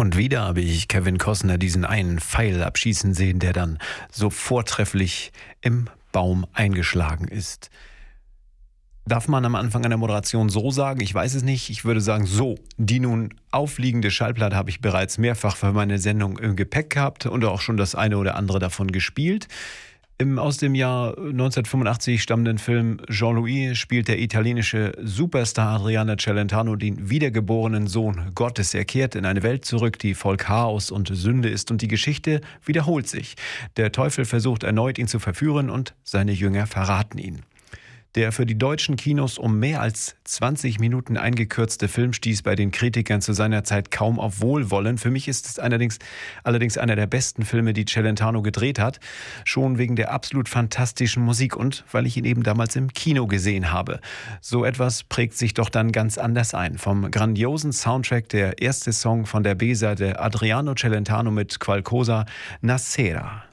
Und wieder habe ich Kevin Costner diesen einen Pfeil abschießen sehen, der dann so vortrefflich im Baum eingeschlagen ist. Darf man am Anfang einer Moderation so sagen? Ich weiß es nicht. Ich würde sagen so. Die nun aufliegende Schallplatte habe ich bereits mehrfach für meine Sendung im Gepäck gehabt und auch schon das eine oder andere davon gespielt. Im aus dem Jahr 1985 stammenden Film Jean-Louis spielt der italienische Superstar Adriano Celentano den wiedergeborenen Sohn Gottes. Er kehrt in eine Welt zurück, die voll Chaos und Sünde ist, und die Geschichte wiederholt sich. Der Teufel versucht erneut, ihn zu verführen, und seine Jünger verraten ihn. Der für die deutschen Kinos um mehr als 20 Minuten eingekürzte Film stieß bei den Kritikern zu seiner Zeit kaum auf Wohlwollen. Für mich ist es allerdings einer der besten Filme, die Celentano gedreht hat. Schon wegen der absolut fantastischen Musik und weil ich ihn eben damals im Kino gesehen habe. So etwas prägt sich doch dann ganz anders ein. Vom grandiosen Soundtrack der erste Song von der B-Seite Adriano Celentano mit Qualcosa, Nasera.